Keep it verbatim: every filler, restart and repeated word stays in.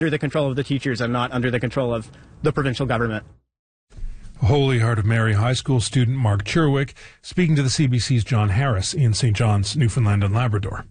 under the control of the teachers and not under the control of the provincial government. Holy Heart of Mary High School student Mark Cherwick speaking to the C B C's John Harris in Saint John's, Newfoundland and Labrador.